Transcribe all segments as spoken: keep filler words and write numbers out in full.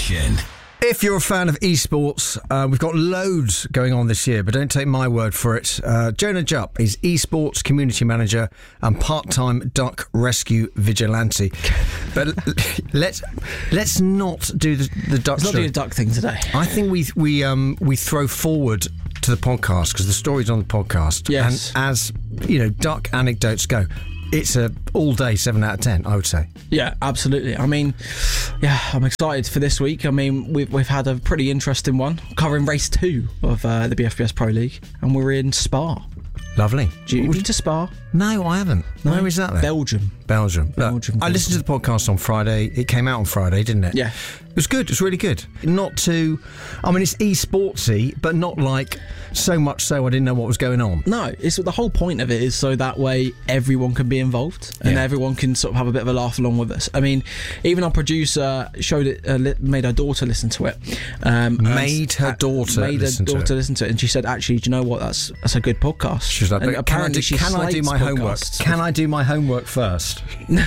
Nation. If you're a fan of esports, uh, we've got loads going on this year, but don't take my word for it. Uh, Jonah Jupp is esports community manager and part-time duck rescue vigilante. But let's let's not do the, the duck. Let's not do the duck thing today. I think we we um we throw forward to the podcast because the story's on the podcast. Yes. And as you know, duck anecdotes go, it's a all-day seven out of ten, I would say. Yeah, absolutely. I mean, yeah, I'm excited for this week. I mean, we've we've had a pretty interesting one covering race two of uh, the B F B S Pro League, and we're in Spa. Lovely. Do you been to Spa? No, I haven't. No? Where is that then? Belgium. Belgium. Look, Belgium. I listened to the podcast on Friday. It came out on Friday, didn't it? Yeah. It was good. It was really good. Not too... I mean, it's e-sportsy, but not like so much so I didn't know what was going on. No, it's the whole point of it is so that way everyone can be involved and Yeah. everyone can sort of have a bit of a laugh along with us. I mean, even our producer showed it, uh, li- made her daughter listen to it. Um, Made her and- daughter made listen her to daughter it. listen to it, and she said, "Actually, do you know what? That's that's a good podcast." She was like, and but can I do, she can I do slates my homework? podcasts. Can I do my homework first?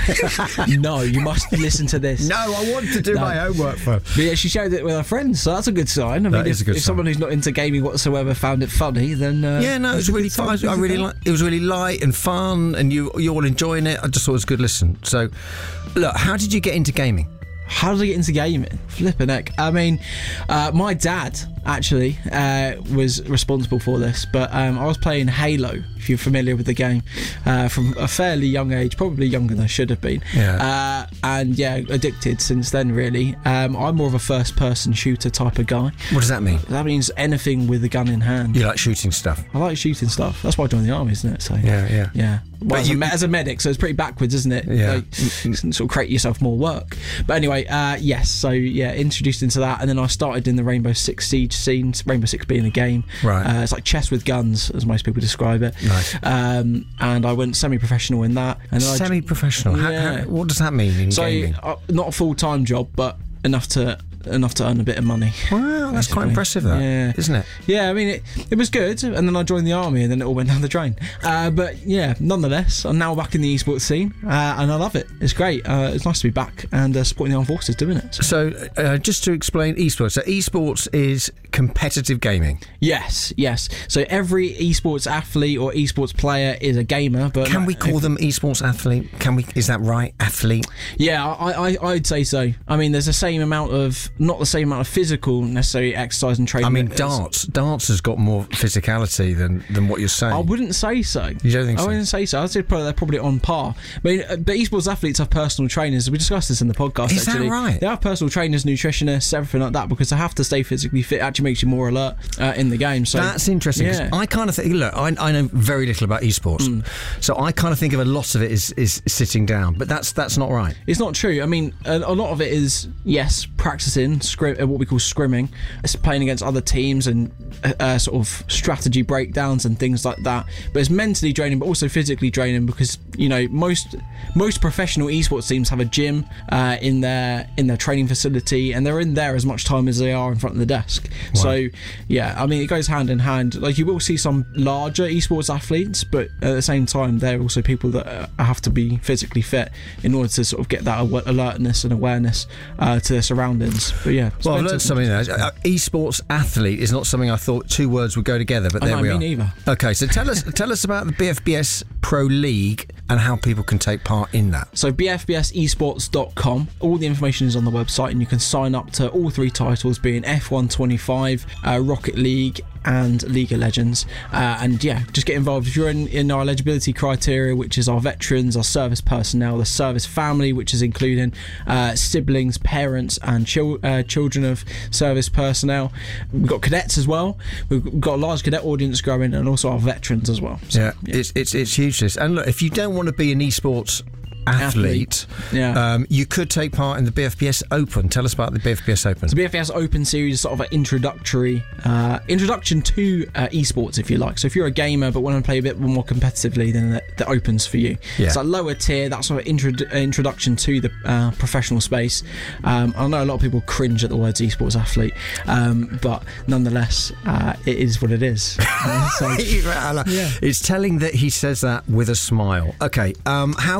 No, you must listen to this. No, I want to do No. my homework first. But yeah, she shared it with her friends, so that's a good sign. I That mean, is if, a good if sign. someone who's not into gaming whatsoever found it funny, then uh, Yeah, no, it that's was a really good sign. fun. I really like. It was really light and fun, and you you're all enjoying it. I just thought it was a good listen. So, look, how did you get into gaming? How did I get into gaming? Flipping heck. I mean, uh, my dad actually uh, was responsible for this, but um, I was playing Halo, if you're familiar with the game, uh, from a fairly young age, probably younger than I should have been. Yeah. Uh, and yeah, addicted since then, really. Um, I'm more of a first person shooter type of guy. What does that mean? That means anything with a gun in hand. You like shooting stuff? I like shooting stuff. That's why I joined the army, isn't it? So Yeah, yeah. yeah. Well, But as, you- a, me- as a medic, so it's pretty backwards, isn't it? Yeah. Like, sort of create yourself more work. But anyway, uh, yes. So yeah, introduced into that, and then I started in the Rainbow Six Siege scene. Rainbow Six being a game, Right. Uh, it's like chess with guns, as most people describe it. Nice. Um, and I went semi-professional in that. And then I- Semi-professional. How- Yeah. how- what does that mean in so gaming? uh, not a full-time job, but enough to enough to earn a bit of money. Wow, that's quite basically. impressive, that, Yeah. isn't it? Yeah, I mean, it, it was good, and then I joined the army, and then it all went down the drain. Uh, but yeah, nonetheless, I'm now back in the esports scene, uh, and I love it. It's great. Uh, it's nice to be back and uh, supporting the armed forces doing it. So- So, uh, just to explain esports. So, esports is competitive gaming. Yes, yes. So every esports athlete or esports player is a gamer. But Can we call them esports athlete? Can we? Is that right? Athlete. Yeah, I, I, I'd say so. I mean, there's the same amount of, not the same amount of physical necessarily exercise and training. I mean, that is- darts. Darts has got more physicality than, than what you're saying. I wouldn't say so. You don't think I so? wouldn't say so. I'd say probably they're probably on par. I mean, uh, but esports athletes have personal trainers. We discussed this in the podcast. Is that actually. right? They have personal trainers, nutritionists, everything like that, because they have to stay physically fit. It actually makes you more alert uh, in the game. So That's interesting. 'cause Yeah. I kind of think. Look, I, I know very little about esports, Mm. so I kind of think of a lot of it is is sitting down. But that's that's not right. It's not true. I mean, a, a lot of it is, yes, practicing, scrim, uh, what we call scrimming. It's playing against other teams and uh, uh, sort of strategy breakdowns and things like that. But it's mentally draining, but also physically draining because, you know, most most professional esports teams have a gym uh, in their in their training facility, and they're in there as much time as they are in front of the desk. So, yeah, I mean, it goes hand in hand. Like, you will see some larger esports athletes, but at the same time, they're also people that uh, have to be physically fit in order to sort of get that aw- alertness and awareness uh, to their surroundings. But yeah, Well, I've mental- learned something there. Uh, esports athlete is not something I thought two words would go together, but I there know, we me are. neither. Okay, so tell us tell us about the B F B S Pro League and how people can take part in that. So b f b s esports dot com. All the information is on the website, and you can sign up to all three titles, being F one twenty-five, uh, Rocket League, and League of Legends. Uh, and yeah, just get involved. If you're in, in our eligibility criteria, which is our veterans, our service personnel, the service family, which is including uh, siblings, parents, and chil- uh, children of service personnel. We've got cadets as well. We've got a large cadet audience growing, and also our veterans as well. So, Yeah, it's it's it's huge. This and look, if you don't want to be an esports athlete, yeah. um, you could take part in the B F B S Open. Tell us about the B F B S Open. The B F B S Open Series is sort of an introductory uh, introduction to uh, esports, if you like. So if you're a gamer but want to play a bit more competitively, then the, the Open's for you. Yeah. It's like lower tier, that sort of intro- introduction to the uh, professional space. Um, I know a lot of people cringe at the words esports athlete, um, but nonetheless, uh, it is what it is. Uh, so, Yeah. It's telling that he says that with a smile. Okay, um, how can we listen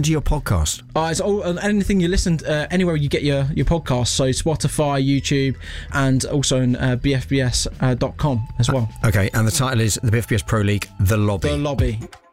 listen to your podcast? Uh, it's all, uh, anything you listen to, uh, anywhere you get your, your podcast, so Spotify, YouTube, and also on uh, B F B S dot com as well. Okay, and the title is the B F B S Pro League, The Lobby. The Lobby.